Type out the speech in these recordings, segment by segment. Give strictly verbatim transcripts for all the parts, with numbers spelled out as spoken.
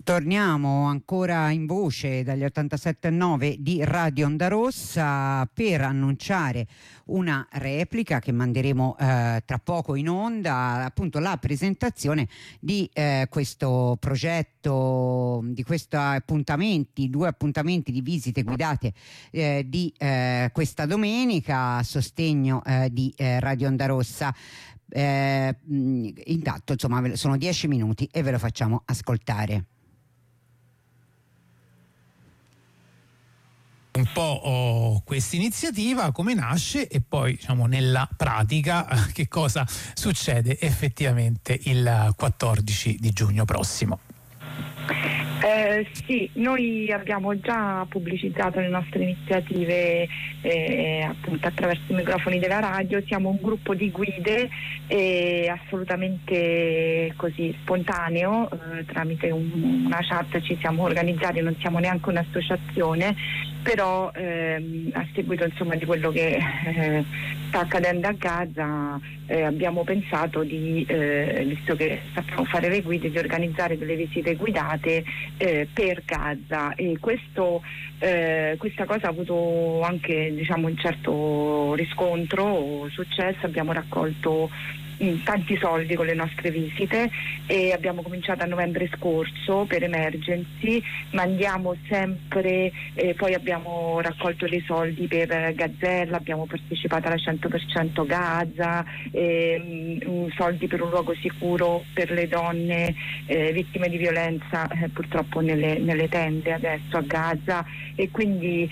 Torniamo ancora in voce dagli ottantasette virgola nove di Radio Onda Rossa per annunciare una replica che manderemo eh, tra poco in onda, appunto la presentazione di eh, questo progetto, di questi appuntamenti, due appuntamenti di visite guidate eh, di eh, questa domenica a sostegno eh, di eh, Radio Onda Rossa. Eh, intanto insomma sono dieci minuti e ve lo facciamo ascoltare. Un po' oh, questa iniziativa, come nasce e poi diciamo nella pratica che cosa succede effettivamente il quattordici di giugno prossimo. Eh, sì, noi abbiamo già pubblicizzato le nostre iniziative eh, appunto attraverso i microfoni della radio. Siamo un gruppo di guide eh, assolutamente così spontaneo, eh, tramite un, una chat ci siamo organizzati, non siamo neanche un'associazione, però ehm, a seguito insomma di quello che eh, sta accadendo a Gaza eh, abbiamo pensato di, eh, visto che sappiamo fare le guide, di organizzare delle visite guidate eh, per Gaza, e questo, eh, questa cosa ha avuto anche diciamo un certo riscontro, successo. Abbiamo raccolto tanti soldi con le nostre visite e abbiamo cominciato a novembre scorso per Emergency, mandiamo sempre, eh, poi abbiamo raccolto dei soldi per Gazzella, abbiamo partecipato alla cento per cento Gaza, eh, soldi per un luogo sicuro per le donne eh, vittime di violenza eh, purtroppo nelle, nelle tende adesso a Gaza, e quindi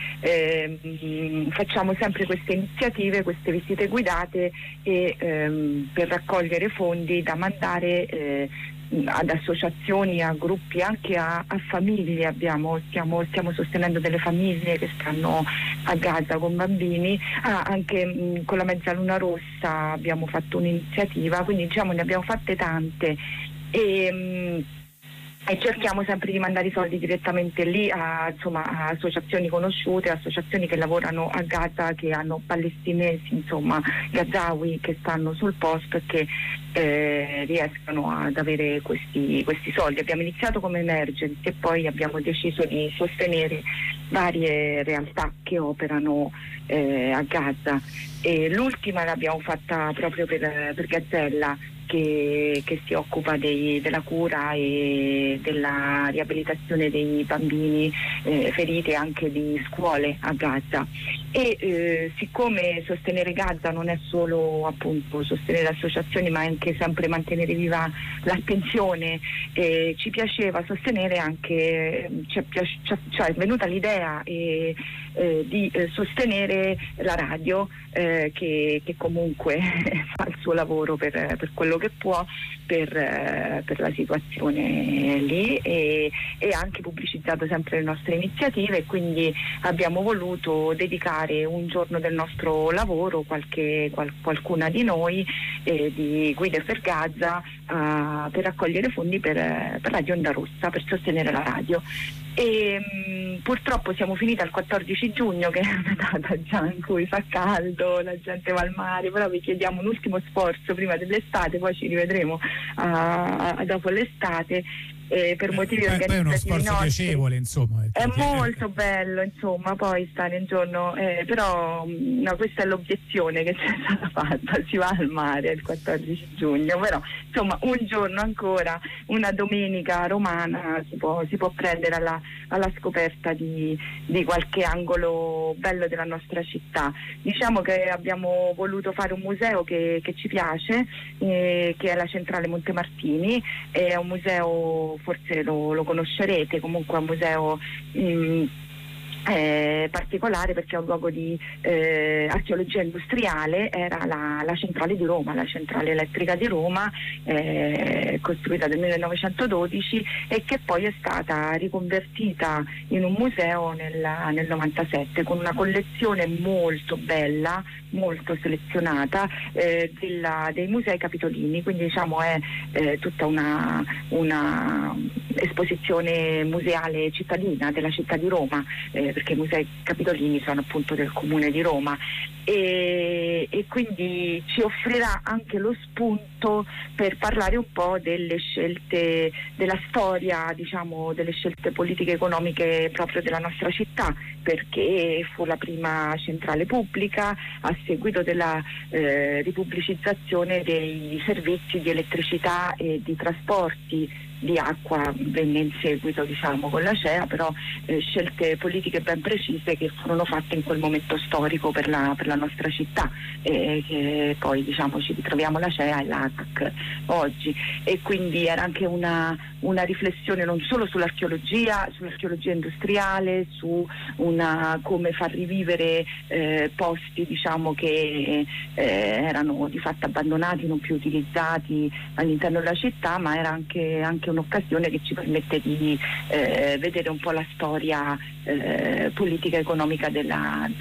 eh, facciamo sempre queste iniziative, queste visite guidate e ehm, per raccogliere fondi da mandare eh, ad associazioni, a gruppi, anche a, a famiglie. Abbiamo, stiamo, stiamo sostenendo delle famiglie che stanno a Gaza con bambini, ah, anche mh, con la Mezzaluna Rossa abbiamo fatto un'iniziativa, quindi diciamo ne abbiamo fatte tante e mh, e cerchiamo sempre di mandare i soldi direttamente lì a, insomma, a associazioni conosciute, associazioni che lavorano a Gaza, che hanno palestinesi, insomma gazawi che stanno sul posto e che eh, riescono ad avere questi, questi soldi. Abbiamo iniziato come Emergency e poi abbiamo deciso di sostenere varie realtà che operano eh, a Gaza, e l'ultima l'abbiamo fatta proprio per, per Gazzella, Che, che si occupa dei, della cura e della riabilitazione dei bambini eh, feriti, anche di scuole a Gaza. E eh, siccome sostenere Gaza non è solo appunto sostenere associazioni, ma anche sempre mantenere viva l'attenzione, eh, ci piaceva sostenere anche, ci è, piaci, ci è venuta l'idea eh, eh, di eh, sostenere la radio eh, che, che comunque fa il suo lavoro per, per quello che può per, eh, per la situazione lì, e, e anche pubblicizzato sempre le nostre iniziative, e quindi abbiamo voluto dedicare un giorno del nostro lavoro, qualche, qual, qualcuna di noi eh, di Guide per Gaza, uh, per raccogliere fondi per, per Radio Onda Rossa, per sostenere la radio. E mh, purtroppo siamo finiti al quattordici giugno, che è una data già in cui fa caldo, la gente va al mare, però vi chiediamo un ultimo sforzo prima dell'estate, poi ci rivedremo uh, dopo l'estate. Eh, per motivi eh, organizzativi poi è uno sforzo nostri. piacevole, insomma, è molto bello, insomma, poi stare un giorno eh, però no, questa è l'obiezione che c'è stata fatta, si va al mare il quattordici giugno, però insomma un giorno ancora, una domenica romana si può, si può prendere alla, alla scoperta di, di qualche angolo bello della nostra città. Diciamo che abbiamo voluto fare un museo che, che ci piace, eh, che è la Centrale Montemartini, è un museo, forse lo, lo conoscerete, comunque è un museo mh, eh, particolare perché è un luogo di eh, archeologia industriale. Era la, la centrale di Roma, la centrale elettrica di Roma, eh, costruita nel millenovecentododici e che poi è stata riconvertita in un museo nel, nel novantasette, con una collezione molto bella, molto selezionata eh, della, dei musei capitolini, quindi diciamo è eh, tutta una, una esposizione museale cittadina della città di Roma, eh, perché i musei capitolini sono appunto del comune di Roma, e, e quindi ci offrirà anche lo spunto appunto per parlare un po' delle scelte, della storia, diciamo, delle scelte politiche e economiche proprio della nostra città, perché fu la prima centrale pubblica a seguito della eh, ripubblicizzazione dei servizi di elettricità e di trasporti. Di acqua venne in seguito, diciamo, con la C E A, però eh, scelte politiche ben precise che furono fatte in quel momento storico per la, per la nostra città, e che poi, diciamo, ci ritroviamo la C E A e l'A T A C oggi, e quindi era anche una, una riflessione non solo sull'archeologia, sull'archeologia industriale, su una, come far rivivere eh, posti, diciamo, che eh, erano di fatto abbandonati, non più utilizzati all'interno della città, ma era anche, anche un'occasione che ci permette di eh, vedere un po' la storia eh, politica e economica della,